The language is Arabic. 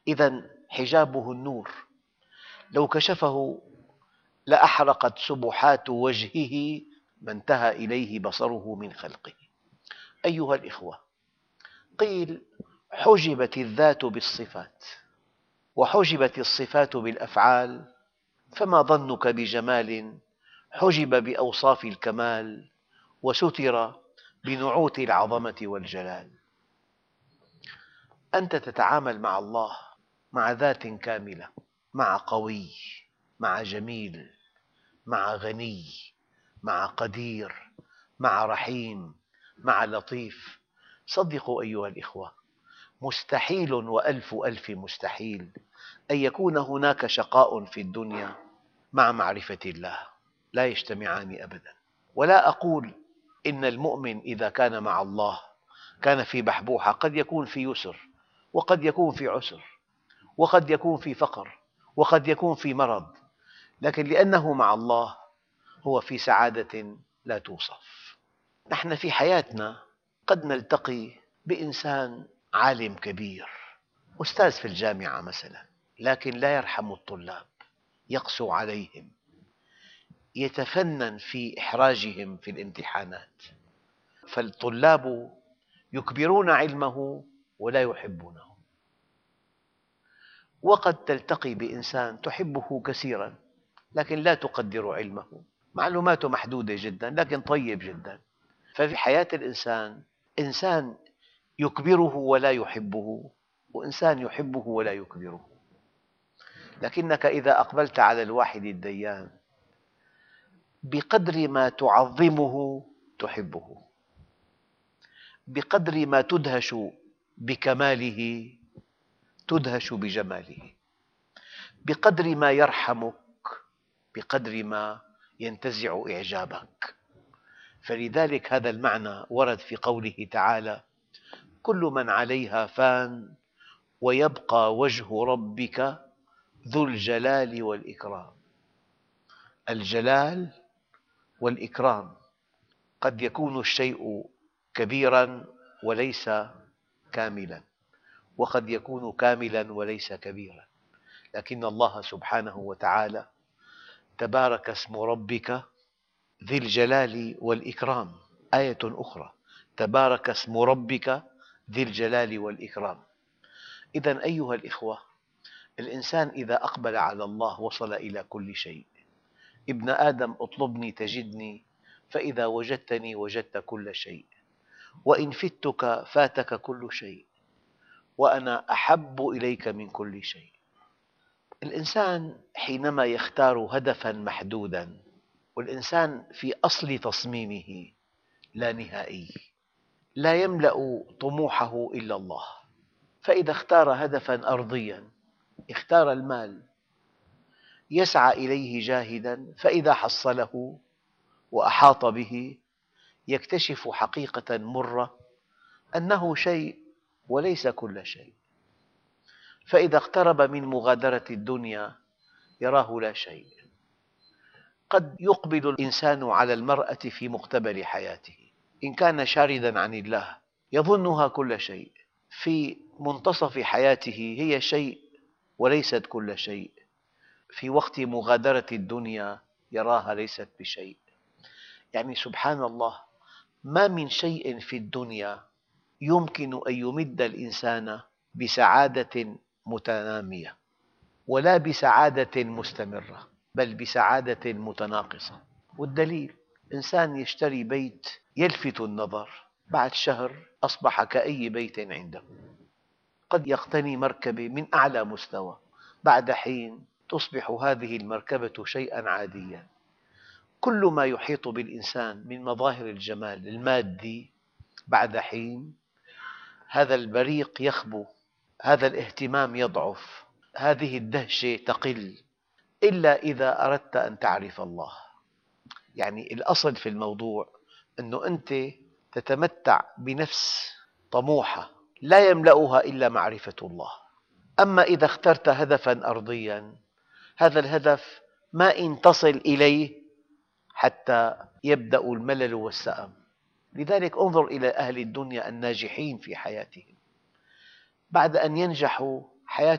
إذن حجابه النور، لو كشفه لأحرقت سبحات وجهه ما انتهى إليه بصره من خلقه. أيها الإخوة، قيل حجبت الذات بالصفات وحجبت الصفات بالأفعال، فما ظنك بجمال حجب بأوصاف الكمال وستر بنعوت العظمة والجلال. أنت تتعامل مع الله مع ذات كاملة، مع قوي، مع جميل، مع غني، مع قدير، مع رحيم، مع لطيف. صدقوا أيها الإخوة، مستحيل وألف ألف مستحيل أن يكون هناك شقاء في الدنيا مع معرفة الله، لا يجتمعان أبدا. ولا أقول إن المؤمن إذا كان مع الله كان في بحبوحة، قد يكون في يسر، وقد يكون في عسر، وقد يكون في فقر، وقد يكون في مرض، لكن لأنه مع الله هو في سعادة لا توصف. نحن في حياتنا قد نلتقي بإنسان عالم كبير، أستاذ في الجامعة مثلا، لكن لا يرحم الطلاب، يقسو عليهم، يتفنن في إحراجهم في الامتحانات، فالطلاب يكبرون علمه ولا يحبونه. وقد تلتقي بإنسان تحبه كثيرا لكن لا تقدر علمه، معلوماته محدودة جدا لكن طيب جدا. ففي حياة الإنسان إنسان يكبره ولا يحبه، وإنسان يحبه ولا يكبره. لكنك إذا أقبلت على الواحد الديان بقدر ما تعظمه تحبه، بقدر ما تدهش بكماله تدهش بجماله، بقدر ما يرحمك بقدر ما ينتزع إعجابك. فلذلك هذا المعنى ورد في قوله تعالى: كل من عليها فان ويبقى وجه ربك ذو الجلال والإكرام. الجلال والإكرام، قد يكون الشيء كبيراً وليس كاملاً، وقد يكون كاملاً وليس كبيراً، لكن الله سبحانه وتعالى تبارك اسم ربك ذي الجلال والإكرام. آية أخرى: تبارك اسم ربك ذي الجلال والإكرام. إذن أيها الإخوة، الإنسان إذا أقبل على الله وصل إلى كل شيء. ابن آدم اطلبني تجدني، فإذا وجدتني وجدت كل شيء، وإن فتك فاتك كل شيء، وأنا أحب إليك من كل شيء. الإنسان حينما يختار هدفاً محدوداً، والإنسان في أصل تصميمه لا نهائي، لا يملأ طموحه إلا الله، فإذا اختار هدفاً أرضياً، اختار المال، يسعى إليه جاهداً، فإذا حصله وأحاط به يكتشف حقيقة مرة أنه شيء وليس كل شيء. فإذا اقترب من مغادرة الدنيا يراه لا شيء. قد يقبل الإنسان على المرأة في مقتبل حياته، إن كان شارداً عن الله يظنها كل شيء، في منتصف حياته هي شيء وليست كل شيء، في وقت مغادرة الدنيا يراها ليست بشيء. يعني سبحان الله، ما من شيء في الدنيا يمكن أن يمد الإنسان بسعادة متنامية، ولا بسعادة مستمرة، بل بسعادة متناقصة. والدليل: إنسان يشتري بيت يلفت النظر، بعد شهر أصبح كأي بيت عنده. قد يقتني مركبة من أعلى مستوى، بعد حين تصبح هذه المركبة شيئاً عادياً. كل ما يحيط بالإنسان من مظاهر الجمال المادي بعد حين هذا البريق يخبو، هذا الاهتمام يضعف، هذه الدهشة تقل، إلا إذا أردت أن تعرف الله. يعني الأصل في الموضوع أنه أنت تتمتع بنفس طموحة لا يملأها إلا معرفة الله. أما إذا اخترت هدفاً أرضياً، هذا الهدف ما إن تصل إليه حتى يبدأ الملل والسأم. لذلك انظر إلى أهل الدنيا الناجحين في حياتهم، بعد أن ينجحوا حياة